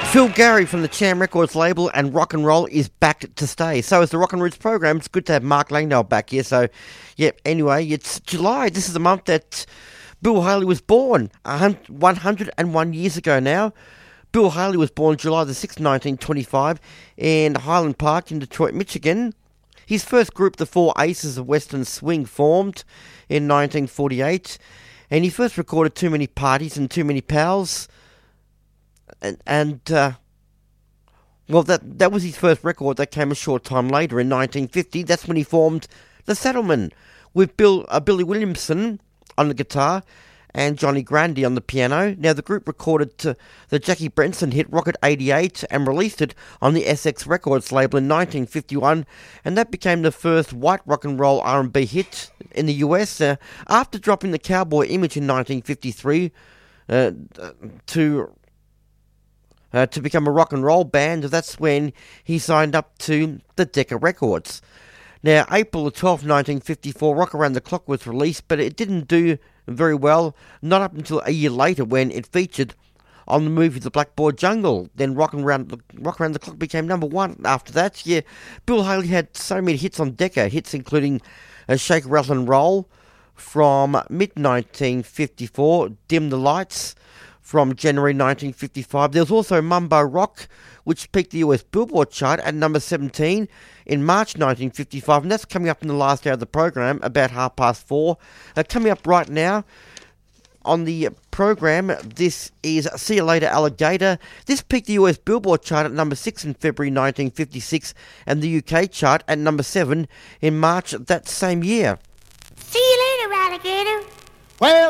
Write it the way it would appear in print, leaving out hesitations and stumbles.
Phil Gary from the Cham Records label, and rock and roll is back to stay. So is the Rock and Roots program. It's good to have Mark Langdale back here. So, yeah, anyway, it's July. This is the month that Bill Haley was born, 101 years ago now. Bill Haley was born July the 6th, 1925, in Highland Park in Detroit, Michigan. His first group, the Four Aces of Western Swing, formed in 1948, and he first recorded Too Many Parties and Too Many Pals. That was his first record. That came a short time later in 1950. That's when he formed The Settlement with Billy Williamson on the guitar and Johnny Grandi on the piano. Now, the group recorded the Jackie Brenston hit Rocket 88 and released it on the SX Records label in 1951, and that became the first white rock and roll R&B hit in the US after dropping the cowboy image in 1953 to become a rock and roll band. That's when he signed up to the Decca Records. Now, April the 12th, 1954, Rock Around the Clock was released, but it didn't do very well, not up until a year later when it featured on the movie The Blackboard Jungle. Then Rock Around the Clock became number one after that. Yeah, Bill Haley had so many hits on Decca, hits including Shake, Rattle and Roll from mid-1954, Dim the Lights from January 1955. There was also Mumbo Rock, which peaked the US Billboard chart at number 17 in March 1955, and that's coming up in the last hour of the program, about 4:30. Coming up right now on the program, this is See You Later Alligator. This peaked the US Billboard chart at number 6 in February 1956, and the UK chart at number 7 in March that same year. See you later, alligator. Well,